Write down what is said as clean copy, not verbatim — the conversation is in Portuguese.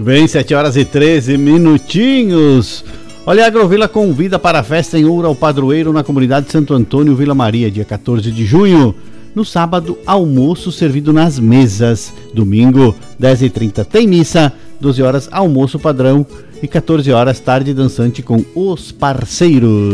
bem, 7 horas e 13 minutinhos. Olha, a Agrovila convida para a festa em Ouro ao Padroeiro na comunidade Santo Antônio, Vila Maria, dia 14 de junho. No sábado, almoço servido nas mesas. Domingo, 10h30 tem missa, 12 horas almoço padrão e 14 horas tarde dançante com os parceiros.